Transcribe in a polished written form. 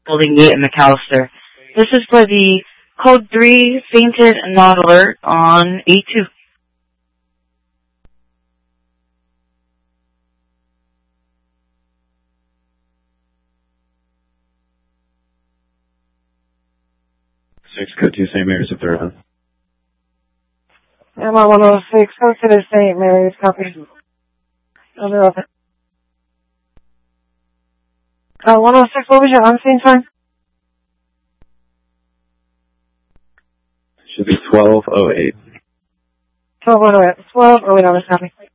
Building 8 in McAllister. This is for the Code 3 fainted not alert on A2. Code 2, St. Mary's, if they're on. I'm on 106, code to the St. Mary's, copy. They're open. 106, what was your on-scene time? Should be 12:08. 12:08 on this copy.